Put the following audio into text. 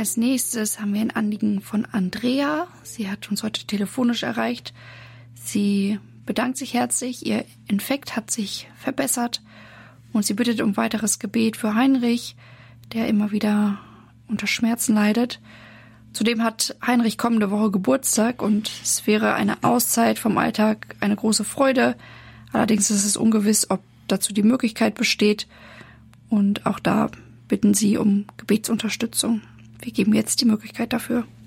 Als nächstes haben wir ein Anliegen von Andrea. Sie hat uns heute telefonisch erreicht. Sie bedankt sich herzlich. Ihr Infekt hat sich verbessert und sie bittet um weiteres Gebet für Heinrich, der immer wieder unter Schmerzen leidet. Zudem hat Heinrich kommende Woche Geburtstag und es wäre eine Auszeit vom Alltag eine große Freude. Allerdings ist es ungewiss, ob dazu die Möglichkeit besteht. Und auch da bitten sie um Gebetsunterstützung. Wir geben jetzt die Möglichkeit dafür.